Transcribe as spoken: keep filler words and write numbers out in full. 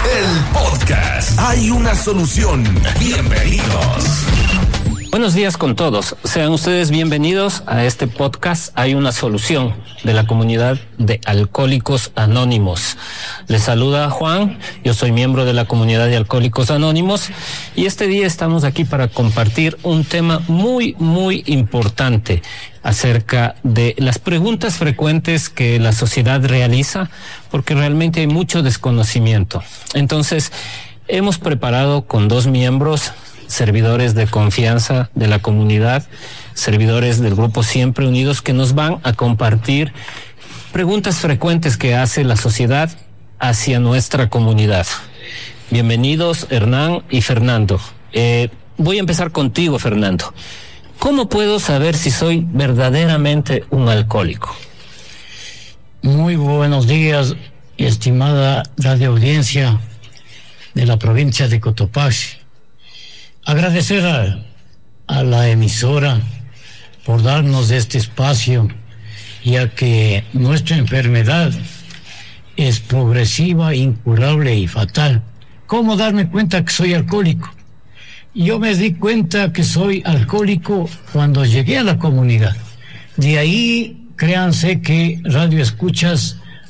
el podcast. Hay una solución. Bienvenidos. Buenos días con todos. Sean ustedes bienvenidos a este podcast. Hay una solución de la comunidad de Alcohólicos Anónimos. Les saluda Juan. Yo soy miembro de la comunidad de Alcohólicos Anónimos y este día estamos aquí para compartir un tema muy, muy importante acerca de las preguntas frecuentes que la sociedad realiza, porque realmente hay mucho desconocimiento. Entonces, hemos preparado con dos miembros, servidores de confianza de la comunidad, servidores del grupo Siempre Unidos, que nos van a compartir preguntas frecuentes que hace la sociedad hacia nuestra comunidad. Bienvenidos, Hernán y Fernando. Eh, voy a empezar contigo, Fernando. ¿Cómo puedo saber si soy verdaderamente un alcohólico? Muy buenos días, estimada radio audiencia de la provincia de Cotopaxi. Agradecer a, a la emisora por darnos este espacio, ya que nuestra enfermedad es progresiva, incurable y fatal. ¿Cómo darme cuenta que soy alcohólico? Yo me di cuenta que soy alcohólico cuando llegué a la comunidad. De ahí, créanse que Radio Escuchas